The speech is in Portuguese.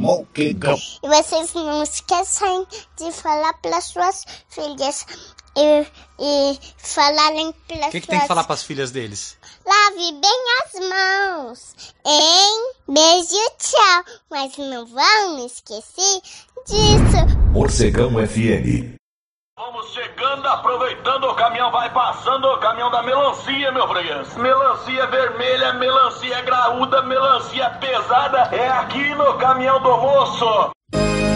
Morcegão. E vocês não esquecem de falar para suas filhas e falarem para suas... O que tem que falar para as filhas deles? Lave bem as mãos, hein? Beijo, tchau. Mas não vão esquecer disso. Morcegão FM. Vamos chegando, aproveitando, o caminhão vai passando, o caminhão da melancia, meu freguês. Melancia vermelha, melancia graúda, melancia pesada, é aqui no caminhão do moço.